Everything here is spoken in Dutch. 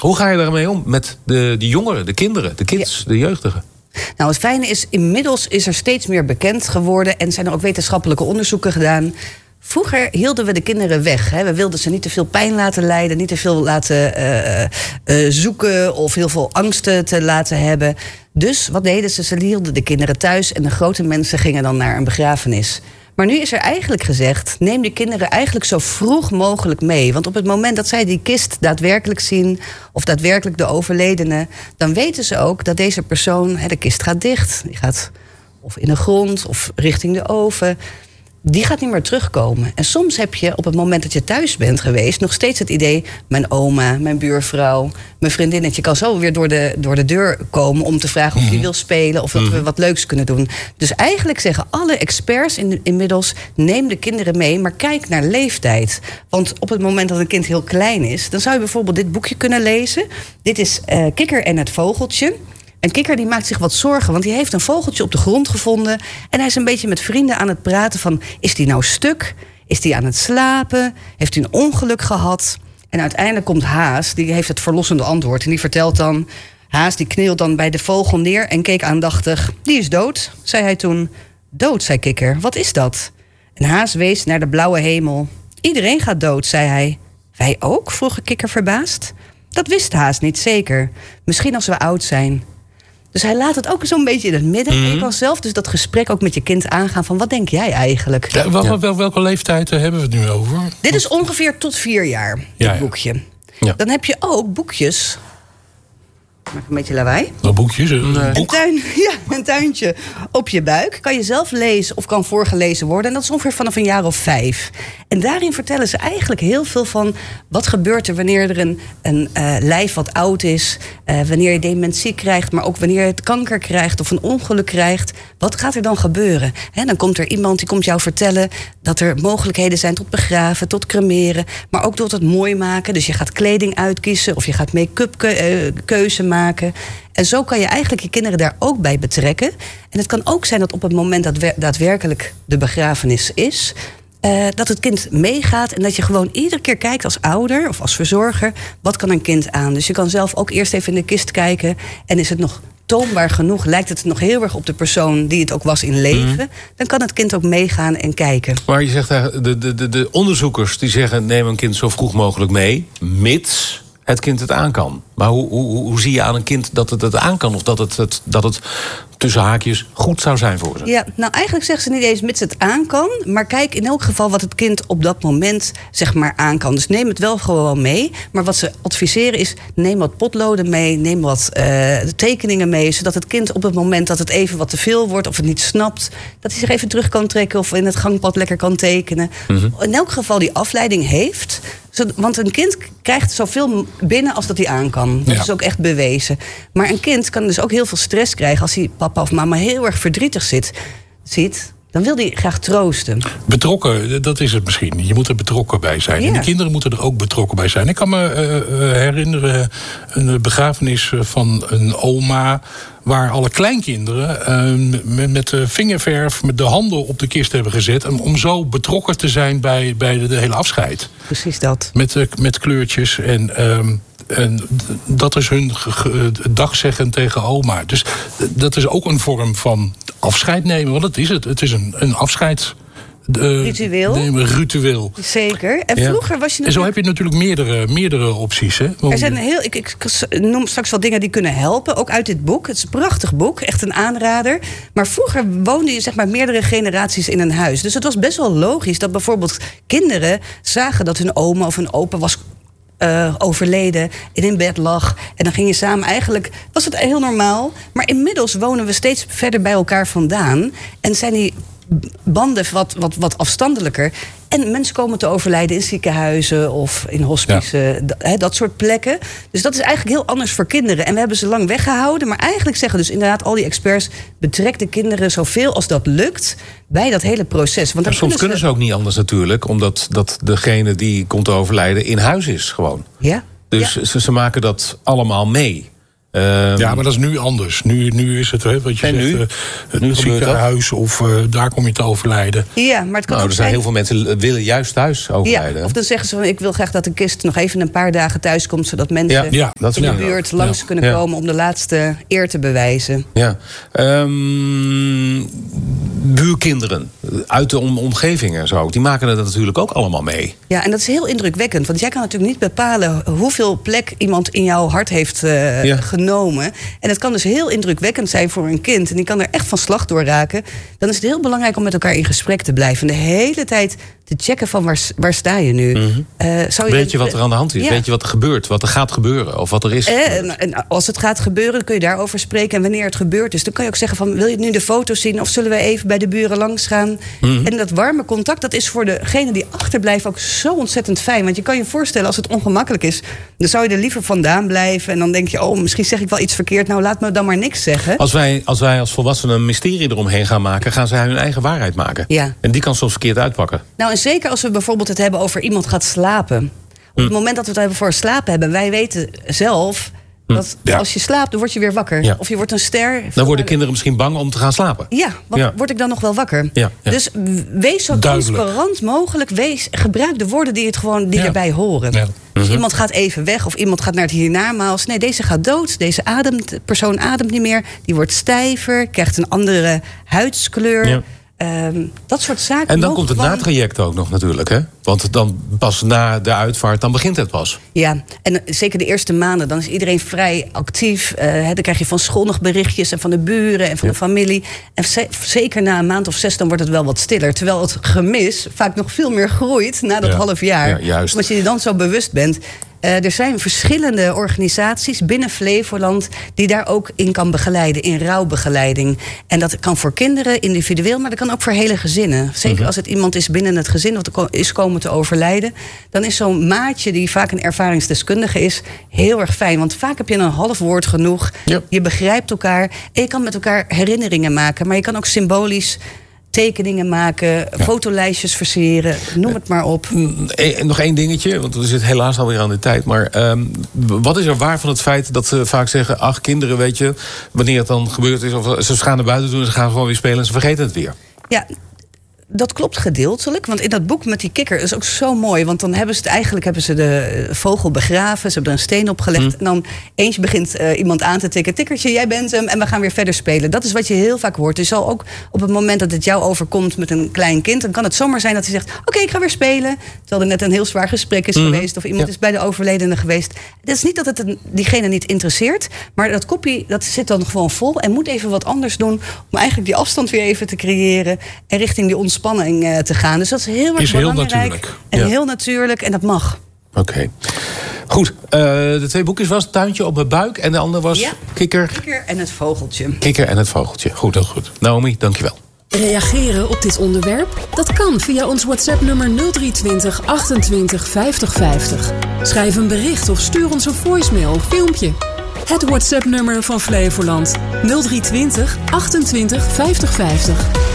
Hoe ga je daarmee om met de jongeren, de kinderen, de kids, de jeugdigen? Nou, het fijne is, inmiddels is er steeds meer bekend geworden en zijn er ook wetenschappelijke onderzoeken gedaan. Vroeger hielden we de kinderen weg. Hè. We wilden ze niet te veel pijn laten lijden, niet te veel laten zoeken of heel veel angsten te laten hebben. Dus wat deden ze? Ze hielden de kinderen thuis en de grote mensen gingen dan naar een begrafenis. Maar nu is er eigenlijk gezegd, neem de kinderen eigenlijk zo vroeg mogelijk mee. Want op het moment dat zij die kist daadwerkelijk zien, of daadwerkelijk de overledene, dan weten ze ook dat deze persoon, de kist gaat dicht. Die gaat of in de grond of richting de oven. Die gaat niet meer terugkomen. En soms heb je op het moment dat je thuis bent geweest nog steeds het idee, mijn oma, mijn buurvrouw, mijn vriendinnetje kan zo weer door de deur komen om te vragen of die wil spelen of dat we wat leuks kunnen doen. Dus eigenlijk zeggen alle experts inmiddels, neem de kinderen mee, maar kijk naar leeftijd. Want op het moment dat een kind heel klein is, dan zou je bijvoorbeeld dit boekje kunnen lezen. Dit is Kikker en het vogeltje. En Kikker die maakt zich wat zorgen, want die heeft een vogeltje op de grond gevonden. En hij is een beetje met vrienden aan het praten van, is die nou stuk? Is die aan het slapen? Heeft hij een ongeluk gehad? En uiteindelijk komt Haas, die heeft het verlossende antwoord. En die vertelt dan, Haas die knielt dan bij de vogel neer en keek aandachtig. Die is dood, zei hij toen. Dood, zei Kikker, wat is dat? En Haas wees naar de blauwe hemel. Iedereen gaat dood, zei hij. Wij ook? vroeg Kikker verbaasd. Dat wist Haas niet zeker. Misschien als we oud zijn. Dus hij laat het ook zo'n beetje in het midden. En je kan zelf dus dat gesprek ook met je kind aangaan van, wat denk jij eigenlijk? Ja, welke leeftijd hebben we het nu over? Dit is ongeveer tot 4 jaar, dit boekje. Ja. Dan heb je ook boekjes. Maak een beetje lawaai. Wat boekjes? Een tuintje op je buik. Kan je zelf lezen of kan voorgelezen worden. En dat is ongeveer vanaf een jaar of 5. En daarin vertellen ze eigenlijk heel veel van, wat gebeurt er wanneer er een lijf wat oud is. Wanneer je dementie krijgt, maar ook wanneer je het kanker krijgt of een ongeluk krijgt. Wat gaat er dan gebeuren? Dan komt er iemand die komt jou vertellen dat er mogelijkheden zijn tot begraven, tot cremeren. Maar ook tot het mooi maken. Dus je gaat kleding uitkiezen of je gaat make-up keuze maken. En zo kan je eigenlijk je kinderen daar ook bij betrekken. En het kan ook zijn dat op het moment dat daadwerkelijk de begrafenis is, dat het kind meegaat en dat je gewoon iedere keer kijkt als ouder of als verzorger, wat kan een kind aan? Dus je kan zelf ook eerst even in de kist kijken en is het nog toonbaar genoeg, lijkt het nog heel erg op de persoon die het ook was in leven, dan kan het kind ook meegaan en kijken. Maar je zegt, de onderzoekers die zeggen, neem een kind zo vroeg mogelijk mee, mits het kind het aan kan. Maar hoe zie je aan een kind dat het aan kan? Of dat het tussen haakjes goed zou zijn voor ze? Ja, nou eigenlijk zeggen ze niet eens mits het aan kan. Maar kijk in elk geval wat het kind op dat moment zeg maar aan kan. Dus neem het wel gewoon mee. Maar wat ze adviseren is, neem wat potloden mee. Neem wat tekeningen mee. Zodat het kind op het moment dat het even wat te veel wordt of het niet snapt, dat hij zich even terug kan trekken of in het gangpad lekker kan tekenen. In elk geval die afleiding heeft. Want een kind krijgt zoveel binnen als dat hij aan kan. Dat is ook echt bewezen. Maar een kind kan dus ook heel veel stress krijgen als hij papa of mama heel erg verdrietig ziet. Dan wil hij graag troosten. Betrokken, dat is het misschien. Je moet er betrokken bij zijn. Ja. En de kinderen moeten er ook betrokken bij zijn. Ik kan me herinneren een begrafenis van een oma, waar alle kleinkinderen met vingerverf, met de handen op de kist hebben gezet, om zo betrokken te zijn bij de hele afscheid. Precies dat. Met kleurtjes en dat is hun dagzeggen tegen oma. Dus dat is ook een vorm van afscheid nemen. Want dat is het. Het is een afscheids ritueel. Zeker. En vroeger was je en zo heb je natuurlijk meerdere opties. Hè? Er zijn ik noem straks wel dingen die kunnen helpen. Ook uit dit boek. Het is een prachtig boek. Echt een aanrader. Maar vroeger woonde je zeg maar meerdere generaties in een huis. Dus het was best wel logisch dat bijvoorbeeld kinderen zagen dat hun oma of hun opa was overleden en in bed lag. En dan ging je samen, eigenlijk was het heel normaal. Maar inmiddels wonen we steeds verder bij elkaar vandaan. En zijn die banden wat afstandelijker. En mensen komen te overlijden in ziekenhuizen of in hospices, dat soort plekken. Dus dat is eigenlijk heel anders voor kinderen. En we hebben ze lang weggehouden. Maar eigenlijk zeggen dus inderdaad al die experts, betrek de kinderen zoveel als dat lukt bij dat hele proces. Want soms kunnen ze ook niet anders natuurlijk, omdat degene die komt te overlijden in huis is gewoon. Ja. Dus ze maken dat allemaal mee. Ja, maar dat is nu anders. Nu is het, wat je zegt, het ziekenhuis of daar kom je te overlijden. Ja, maar het kan ook er zijn heel veel mensen willen juist thuis overlijden. Ja, of dan zeggen ze van ik wil graag dat de kist nog even een paar dagen thuis komt, zodat mensen in de buurt langs kunnen komen om de laatste eer te bewijzen. Ja. Buurkinderen uit de omgeving en zo, die maken het natuurlijk ook allemaal mee. Ja, en dat is heel indrukwekkend. Want jij kan natuurlijk niet bepalen hoeveel plek iemand in jouw hart heeft genomen. En het kan dus heel indrukwekkend zijn voor een kind. En die kan er echt van slag door raken. Dan is het heel belangrijk om met elkaar in gesprek te blijven. En de hele tijd te checken van waar sta je nu. Mm-hmm. Weet je wat er aan de hand is? Ja. Weet je wat er gebeurt? Wat er gaat gebeuren? Of wat er is en als het gaat gebeuren, dan kun je daarover spreken. En wanneer het gebeurd is, dan kan je ook zeggen van wil je nu de foto's zien? Of zullen we even bij de buren langs gaan? Mm-hmm. En dat warme contact, dat is voor degene die achterblijven ook zo ontzettend fijn. Want je kan je voorstellen, als het ongemakkelijk is, dan zou je er liever vandaan blijven. En dan denk je, misschien zeg ik wel iets verkeerd. Nou, laat me dan maar niks zeggen. Als wij als volwassenen een mysterie eromheen gaan maken, gaan zij hun eigen waarheid maken. Ja. En die kan soms verkeerd uitpakken. Nou, en zeker als we bijvoorbeeld het hebben over iemand gaat slapen. Op het moment dat we het hebben voor slapen hebben, wij weten zelf dat als je slaapt, dan word je weer wakker. Ja. Of je wordt een ster. Dan worden kinderen misschien bang om te gaan slapen. Ja, word ik dan nog wel wakker? Ja. Dus wees zo transparant mogelijk. Gebruik de woorden die erbij horen. Ja. Dus iemand gaat even weg of iemand gaat naar het hiernamaals. Nee, deze gaat dood. Deze persoon ademt niet meer. Die wordt stijver, krijgt een andere huidskleur. Ja. Dat soort zaken. En dan komt het natraject ook nog natuurlijk, hè? Want dan pas na de uitvaart, dan begint het pas. Ja, en zeker de eerste maanden, dan is iedereen vrij actief. Dan krijg je van school nog berichtjes en van de buren en van de familie. En zeker na een maand of 6, dan wordt het wel wat stiller. Terwijl het gemis vaak nog veel meer groeit na dat half jaar. Ja, juist. Omdat je je dan zo bewust bent. Er zijn verschillende organisaties binnen Flevoland die daar ook in kan begeleiden, in rouwbegeleiding. En dat kan voor kinderen individueel, maar dat kan ook voor hele gezinnen. Zeker als het iemand is binnen het gezin wat is komen te overlijden, dan is zo'n maatje die vaak een ervaringsdeskundige is heel erg fijn. Want vaak heb je een half woord genoeg. Ja. Je begrijpt elkaar en je kan met elkaar herinneringen maken. Maar je kan ook symbolisch tekeningen maken, fotolijstjes versieren, noem het maar op. Nog één dingetje, want we zitten helaas alweer aan de tijd. Maar wat is er waar van het feit dat ze vaak zeggen, ach, kinderen, weet je, wanneer het dan gebeurd is, of ze gaan naar buiten doen en ze gaan gewoon weer spelen en ze vergeten het weer. Ja, dat klopt gedeeltelijk, want in dat boek met die kikker is ook zo mooi. Want dan hebben ze de vogel begraven, ze hebben er een steen op gelegd. En dan eens begint iemand aan te tikken, tikkertje, jij bent hem, en we gaan weer verder spelen. Dat is wat je heel vaak hoort. Dus al ook op het moment dat het jou overkomt met een klein kind, dan kan het zomaar zijn dat hij zegt, oké, ik ga weer spelen. Terwijl er net een heel zwaar gesprek is geweest, of iemand is bij de overledene geweest. Het is niet dat het diegene niet interesseert, maar dat koppie, dat zit dan gewoon vol en moet even wat anders doen om eigenlijk die afstand weer even te creëren en richting die ontspanning te gaan. Dus dat is heel erg belangrijk. Heel natuurlijk. En heel natuurlijk, en dat mag. Oké. Goed, de 2 boekjes was Tuintje op mijn buik en de andere was Kikker. Kikker en het vogeltje. Kikker en het vogeltje. Goed, heel goed. Naomi, dankjewel. Reageren op dit onderwerp? Dat kan via ons WhatsApp-nummer 0320 28 50 50. Schrijf een bericht of stuur ons een voicemail of filmpje. Het WhatsApp-nummer van Flevoland 0320 28 50 50.